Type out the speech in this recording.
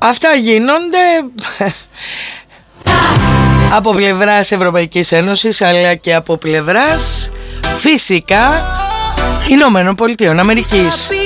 Αυτά γίνονται από πλευράς Ευρωπαϊκής Ένωσης, αλλά και από πλευράς φυσικά Ηνωμένων Πολιτειών Αμερικής.